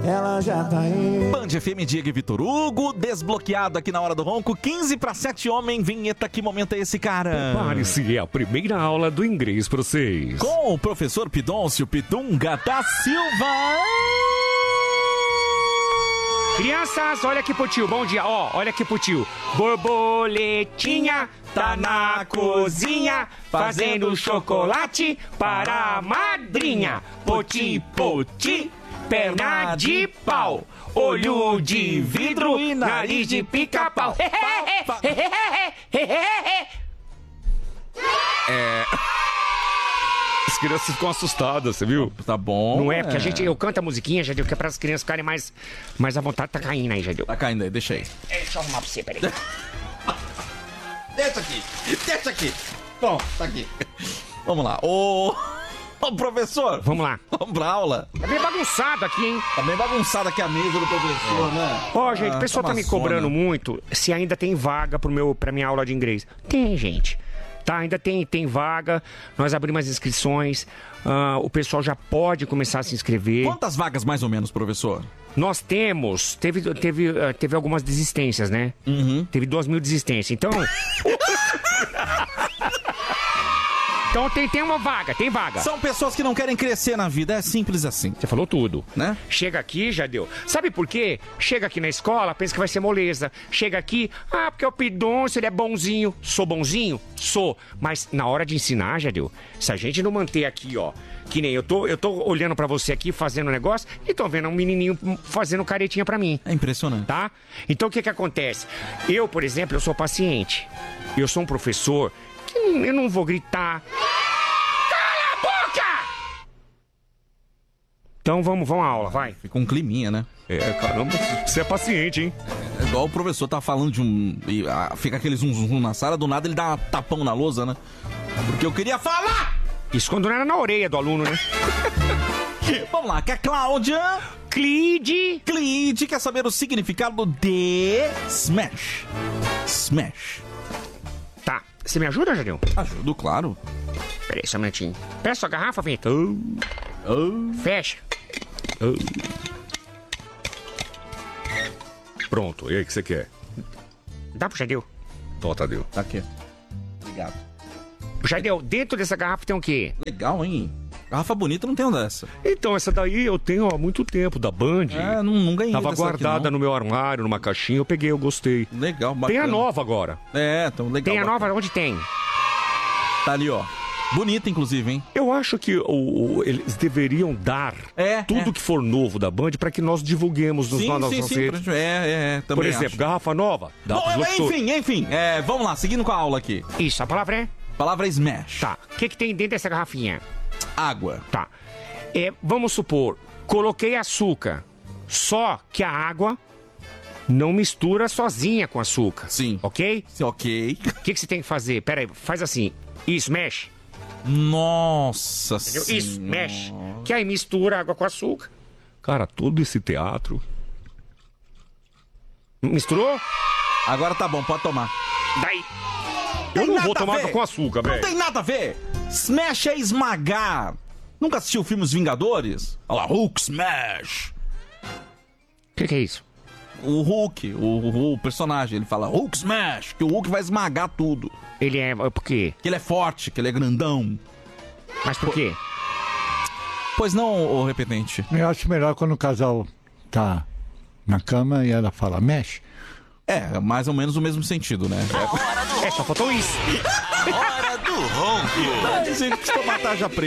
ela já tá aí. Band FM, Diego e Vitor Hugo, desbloqueado aqui na Hora do Ronco, 15:07, homem, vinheta, que momento é esse, cara? Prepare-se, é a primeira aula do inglês pra vocês. Com o professor Pidôncio Pitunga da Silva. Crianças, olha aqui pro tio, bom dia, ó, olha aqui pro tio. Borboletinha tá na cozinha, fazendo chocolate para a madrinha. Poti, poti, perna de pau, olho de vidro e nariz de pica-pau. As crianças ficam assustadas, você viu? Tá bom. Não é, porque eu canto a musiquinha, Jadil, que é para as crianças ficarem mais à vontade. Tá caindo aí, Jadil. Tá caindo aí, deixa aí. Deixa eu arrumar pra você, peraí. Deixa aqui. Bom, tá aqui. Vamos lá. Ô, professor. Vamos lá. Vamos pra aula. Tá bem bagunçado aqui, hein? Tá bem bagunçada aqui a mesa do professor, né? Ó, gente, o pessoal tá me cobrando muito se ainda tem vaga pra minha aula de inglês. Tem, gente. Tá, ainda tem vaga, nós abrimos as inscrições, o pessoal já pode começar a se inscrever. Quantas vagas mais ou menos, professor? Nós teve algumas desistências, né? Teve 2.000 desistências, então... Então tem uma vaga, tem vaga. São pessoas que não querem crescer na vida, é simples assim. Você falou tudo, né? Chega aqui, já deu. Sabe por quê? Chega aqui na escola, pensa que vai ser moleza. Chega aqui, porque o Pidôncio, ele é bonzinho. Sou bonzinho? Sou. Mas na hora de ensinar, já deu. Se a gente não manter aqui, ó, que nem eu tô olhando pra você aqui, fazendo um negócio, e tô vendo um menininho fazendo caretinha pra mim. É impressionante. Tá? Então o que acontece? Eu, por exemplo, eu sou paciente. Eu sou um professor que eu não vou gritar. Cala a boca! Então vamos à aula, vai. Fica um climinha, né? Caramba, você é paciente, hein? É igual o professor tá falando de fica aquele zum na sala, do nada ele dá um tapão na lousa, né? Porque eu queria falar! Isso quando não era na orelha do aluno, né? Vamos lá, que é Cláudia. Clide quer saber o significado de smash. Smash. Tá, você me ajuda, Jadil? Ajudo, claro. Peraí, só um minutinho. Peça a garrafa, Vinheta. Fecha. Pronto, e aí, o que você quer? Dá pro Jadil. Tadeu. Tá aqui. Obrigado. Jadil, dentro dessa garrafa tem o quê? Legal, hein? Garrafa bonita, não tem uma dessa. Então, essa daí eu tenho há muito tempo, da Band. Não ganhei. Tava guardada no meu armário, numa caixinha, eu peguei, eu gostei. Legal, bacana. Tem a nova agora. Então legal. Tem a nova? Onde tem? Tá ali, ó. Bonita, inclusive, hein? Eu acho que eles deveriam dar tudo que for novo da Band pra que nós divulguemos nas nossas redes. Também Por exemplo, acho. garrafa nova. Dá pros locutores. Enfim. Vamos lá, seguindo com a aula aqui. Isso, a palavra é? Palavra é smash. Tá. O que tem dentro dessa garrafinha? Água. Tá. Vamos supor, coloquei açúcar. Só que a água não mistura sozinha com açúcar. Sim. Ok? Ok. O que você tem que fazer? Pera aí, faz assim. Isso, mexe. Nossa Entendeu? senhora. Isso, mexe. Que aí mistura água com açúcar. Cara, todo esse teatro... Misturou? Agora tá bom, pode tomar. Daí. Eu não vou tomar água com açúcar, velho. Não tem nada a ver. Smash é esmagar. Nunca assistiu o filme Os Vingadores? Olha lá, Hulk Smash. O que é isso? O Hulk, o personagem, ele fala Hulk Smash, que o Hulk vai esmagar tudo. Ele é... Por quê? Que ele é forte, que ele é grandão. Mas por quê? Pois não, ô repetente. Eu acho melhor quando o casal tá na cama e ela fala, mexe. É, mais ou menos o mesmo sentido, né? Só faltou isso. Hora do Ronco. A gente precisa matar já preso.